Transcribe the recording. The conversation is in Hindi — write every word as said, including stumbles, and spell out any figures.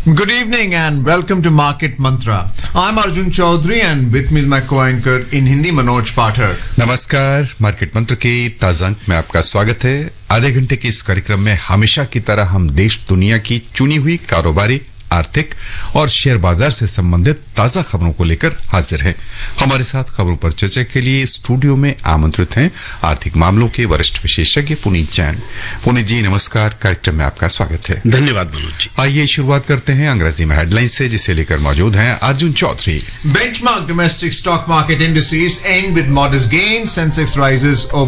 Good evening and welcome to Market Mantra. I'm Arjun Chaudhary and with me is my co-anchor in Hindi Manoj Pathak. नमस्कार, मार्केट मंत्र के ताजा अंक में आपका स्वागत है। आधे घंटे के इस कार्यक्रम में हमेशा की तरह हम देश दुनिया की चुनी हुई कारोबारी, आर्थिक और शेयर बाजार से संबंधित ताजा खबरों को लेकर हाजिर हैं। हमारे साथ खबरों पर चर्चा के लिए स्टूडियो में आमंत्रित हैं आर्थिक मामलों के वरिष्ठ विशेषज्ञ पुनीत जैन। पुनीत जी नमस्कार, कार्यक्रम में आपका स्वागत है। धन्यवाद मनोज जी। आइए शुरुआत करते हैं अंग्रेजी में हेडलाइन से, जिसे लेकर मौजूद हैं Arjun Chaudhary. Benchmark domestic stock market indices end with modest gains. Sensex rises over